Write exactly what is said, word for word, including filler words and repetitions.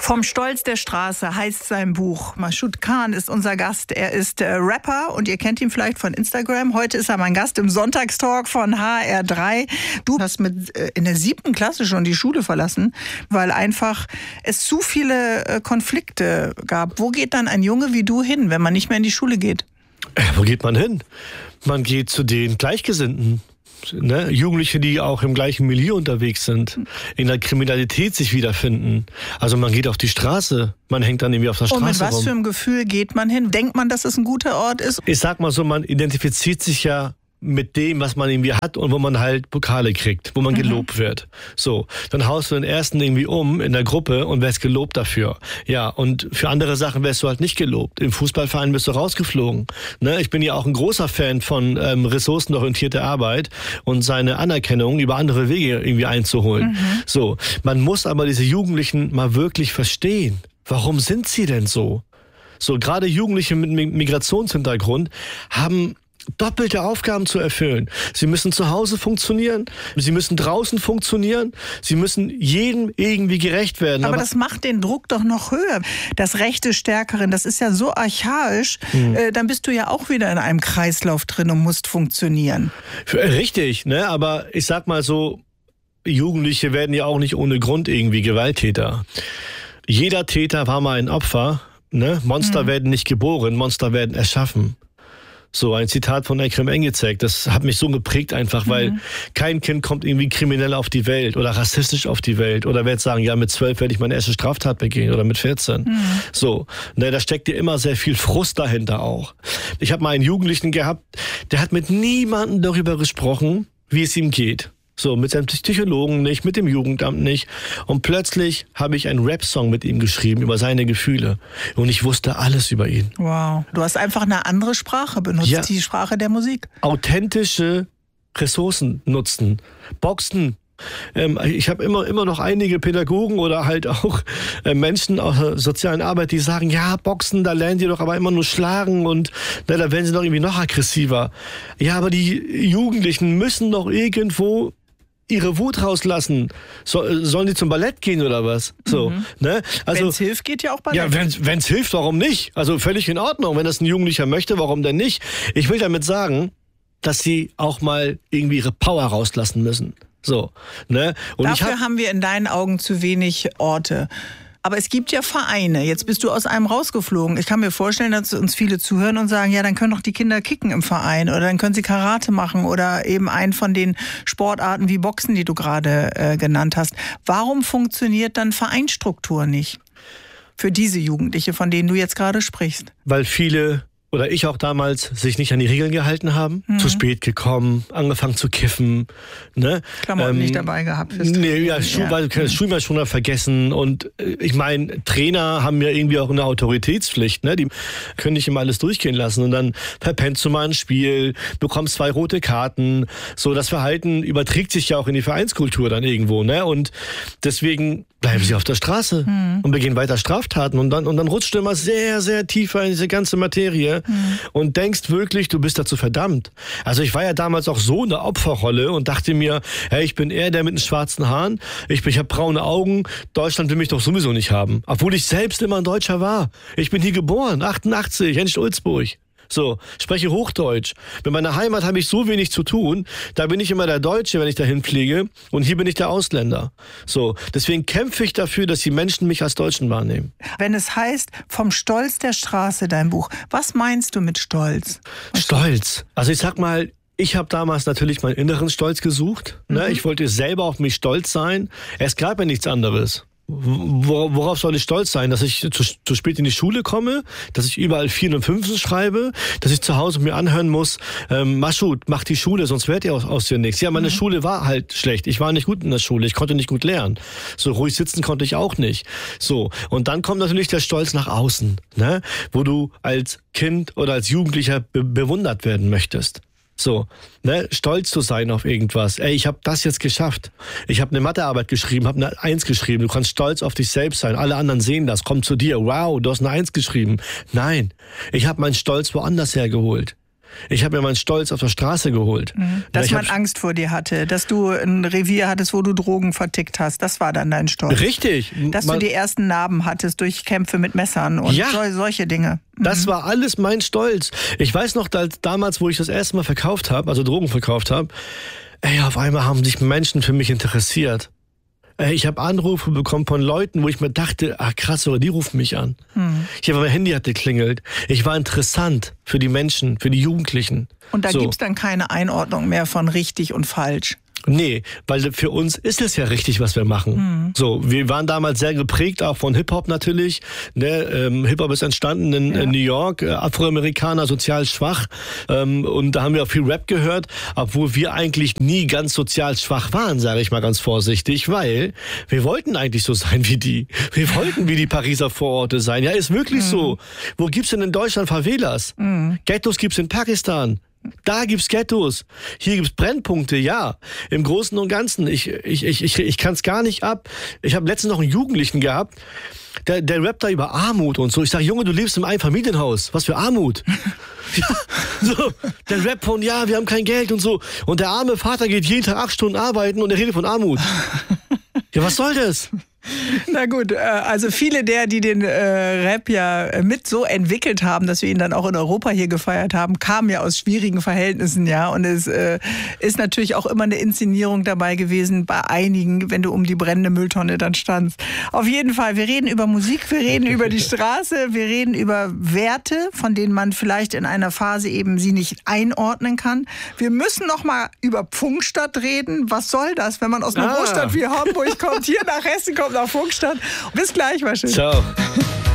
Vom Stolz der Straße heißt sein Buch. Mashoud Khan ist unser Gast. Er ist äh, Rapper und ihr kennt ihn vielleicht von Instagram. Heute ist er mein Gast im Sonntagstalk von H R drei. Du hast mit äh, in der siebten Klasse schon die Schule verlassen, weil einfach es zu viele äh, Konflikte gab. Wo geht dann ein Junge wie du hin, wenn man nicht mehr in die Schule geht? Äh, wo geht man hin? Man geht zu den Gleichgesinnten. Ne? Jugendliche, die auch im gleichen Milieu unterwegs sind, in der Kriminalität sich wiederfinden. Also man geht auf die Straße, man hängt dann irgendwie auf der Straße rum. Und mit was rum. für einem Gefühl geht man hin? Denkt man, dass es ein guter Ort ist? Ich sag mal so, man identifiziert sich ja mit dem, was man irgendwie hat und wo man halt Pokale kriegt, wo man mhm. gelobt wird. So, dann haust du den ersten irgendwie um in der Gruppe und wirst gelobt dafür. Ja, und für andere Sachen wirst du halt nicht gelobt. Im Fußballverein bist du rausgeflogen. Ne? Ich bin ja auch ein großer Fan von ähm, ressourcenorientierter Arbeit und seine Anerkennung über andere Wege irgendwie einzuholen. Mhm. So, man muss aber diese Jugendlichen mal wirklich verstehen. Warum sind sie denn so? So, gerade Jugendliche mit Migrationshintergrund haben doppelte Aufgaben zu erfüllen. Sie müssen zu Hause funktionieren, sie müssen draußen funktionieren, sie müssen jedem irgendwie gerecht werden. Aber, Aber das macht den Druck doch noch höher. Das Recht des Stärkeren, das ist ja so archaisch, hm. äh, dann bist du ja auch wieder in einem Kreislauf drin und musst funktionieren. Richtig, ne? Aber ich sag mal so, Jugendliche werden ja auch nicht ohne Grund irgendwie Gewalttäter. Jeder Täter war mal ein Opfer, ne? Monster hm. werden nicht geboren, Monster werden erschaffen. So ein Zitat von Ekrem Engizek, das hat mich so geprägt einfach, weil mhm. kein Kind kommt irgendwie kriminell auf die Welt oder rassistisch auf die Welt oder wird sagen, ja, mit zwölf werde ich meine erste Straftat begehen oder mit vierzehn. Mhm. So, ne, da steckt dir immer sehr viel Frust dahinter auch. Ich habe mal einen Jugendlichen gehabt, der hat mit niemandem darüber gesprochen, wie es ihm geht. So, mit seinem Psychologen nicht, mit dem Jugendamt nicht. Und plötzlich habe ich einen Rap-Song mit ihm geschrieben über seine Gefühle. Und ich wusste alles über ihn. Wow. Du hast einfach eine andere Sprache benutzt, ja. Die Sprache der Musik. Authentische Ressourcen nutzen. Boxen. Ähm, ich habe immer, immer noch einige Pädagogen oder halt auch äh, Menschen aus der sozialen Arbeit, die sagen, ja, Boxen, da lernen die doch aber immer nur schlagen und na, da werden sie doch irgendwie noch aggressiver. Ja, aber die Jugendlichen müssen doch irgendwo ihre Wut rauslassen. So, sollen die zum Ballett gehen oder was? So, mhm. ne? Also, wenn es hilft, geht ja auch Ballett. Ja, wenn es hilft, warum nicht? Also völlig in Ordnung. Wenn das ein Jugendlicher möchte, warum denn nicht? Ich will damit sagen, dass sie auch mal irgendwie ihre Power rauslassen müssen. So, ne? Und Dafür ich hab, haben wir in deinen Augen zu wenig Orte. Aber es gibt ja Vereine. Jetzt bist du aus einem rausgeflogen. Ich kann mir vorstellen, dass uns viele zuhören und sagen, ja, dann können doch die Kinder kicken im Verein oder dann können sie Karate machen oder eben einen von den Sportarten wie Boxen, die du gerade äh, genannt hast. Warum funktioniert dann Vereinsstruktur nicht für diese Jugendliche, von denen du jetzt gerade sprichst? Weil viele oder ich auch damals sich nicht an die Regeln gehalten haben, mhm. zu spät gekommen, angefangen zu kiffen, ne? Klamotten ähm, nicht dabei gehabt. Fürs nee, ja, Schuh, ja. weil das Schulmaß schon vergessen und äh, ich meine, Trainer haben ja irgendwie auch eine Autoritätspflicht, ne? Die können nicht immer alles durchgehen lassen und dann verpennst du mal ein Spiel, bekommst zwei rote Karten, so das Verhalten überträgt sich ja auch in die Vereinskultur dann irgendwo, ne? Und deswegen bleiben sie auf der Straße mhm. und begehen weiter Straftaten und dann und dann rutscht du immer sehr, sehr tiefer in diese ganze Materie mhm. und denkst wirklich, du bist dazu verdammt. Also ich war ja damals auch so in der Opferrolle und dachte mir, hey, ich bin eher der mit den schwarzen Haaren, ich, ich habe braune Augen, Deutschland will mich doch sowieso nicht haben. Obwohl ich selbst immer ein Deutscher war. Ich bin hier geboren, achtundachtzig, Henst-Ulzburg. So, spreche Hochdeutsch. Mit meiner Heimat habe ich so wenig zu tun. Da bin ich immer der Deutsche, wenn ich dahin fliege. Und hier bin ich der Ausländer. So, deswegen kämpfe ich dafür, dass die Menschen mich als Deutschen wahrnehmen. Wenn es heißt, vom Stolz der Straße, dein Buch, was meinst du mit Stolz? Was Stolz. Also ich sag mal, ich habe damals natürlich meinen inneren Stolz gesucht. Mhm. Ne? Ich wollte selber auf mich stolz sein. Es gab ja nichts anderes. Worauf soll ich stolz sein? Dass ich zu, zu spät in die Schule komme, dass ich überall Vieren und Fünfen schreibe, dass ich zu Hause mir anhören muss, ähm, Mashoud, mach die Schule, sonst wird ja aus, aus dir nichts. Ja, meine mhm. Schule war halt schlecht. Ich war nicht gut in der Schule, ich konnte nicht gut lernen. So ruhig sitzen konnte ich auch nicht. So, und dann kommt natürlich der Stolz nach außen, ne? Wo du als Kind oder als Jugendlicher be- bewundert werden möchtest. So, ne, stolz zu sein auf irgendwas. Ey, ich habe das jetzt geschafft. Ich habe eine Mathearbeit geschrieben, habe eine Eins geschrieben. Du kannst stolz auf dich selbst sein. Alle anderen sehen das. Komm zu dir. Wow, du hast eine Eins geschrieben. Nein, ich habe meinen Stolz woanders hergeholt. Ich habe mir meinen Stolz auf der Straße geholt. Mhm. Dass ich man hab, Angst vor dir hatte, dass du ein Revier hattest, wo du Drogen vertickt hast. Das war dann dein Stolz. Richtig. Dass man, du die ersten Narben hattest durch Kämpfe mit Messern und ja, so, solche Dinge. Mhm. Das war alles mein Stolz. Ich weiß noch, da, damals, wo ich das erste Mal verkauft habe, also Drogen verkauft habe, ey, auf einmal haben sich Menschen für mich interessiert. Ich habe Anrufe bekommen von Leuten, wo ich mir dachte, ach krass, oder die rufen mich an. Hm. Ich habe mein Handy hat geklingelt. Ich war interessant für die Menschen, für die Jugendlichen. Und da so. gibt's dann keine Einordnung mehr von richtig und falsch. Nee, weil für uns ist es ja richtig, was wir machen. Mhm. So, wir waren damals sehr geprägt, auch von Hip-Hop natürlich. Ne, ähm, Hip-Hop ist entstanden in, ja. in New York, äh, Afroamerikaner, sozial schwach. Ähm, und da haben wir auch viel Rap gehört, obwohl wir eigentlich nie ganz sozial schwach waren, sage ich mal ganz vorsichtig, weil wir wollten eigentlich so sein wie die. Wir wollten wie die Pariser Vororte sein. Ja, ist wirklich mhm. so. Wo gibt's denn in Deutschland Favelas? Mhm. Ghettos gibt's in Pakistan. Da gibt's Ghettos, hier gibt's Brennpunkte, ja. Im Großen und Ganzen, ich, ich, ich, ich, ich kann's gar nicht ab. Ich habe letztens noch einen Jugendlichen gehabt, der, der rappt da über Armut und so. Ich sage, Junge, du lebst im Einfamilienhaus. Was für Armut? Ja, so, der rappt von, ja, wir haben kein Geld und so. Und der arme Vater geht jeden Tag acht Stunden arbeiten und er redet von Armut. Ja, was soll das? Na gut, also viele der, die den äh, Rap ja mit so entwickelt haben, dass wir ihn dann auch in Europa hier gefeiert haben, kamen ja aus schwierigen Verhältnissen, ja. Und es äh, ist natürlich auch immer eine Inszenierung dabei gewesen bei einigen, wenn du um die brennende Mülltonne dann standst. Auf jeden Fall, wir reden über Musik, wir reden über die Straße, wir reden über Werte, von denen man vielleicht in einer Phase eben sie nicht einordnen kann. Wir müssen noch mal über Pfungstadt reden. Was soll das, wenn man aus einer ah. Großstadt wie Hamburg kommt, hier nach Hessen kommt, nach Funkstadt. Bis gleich, wahrscheinlich. Ciao.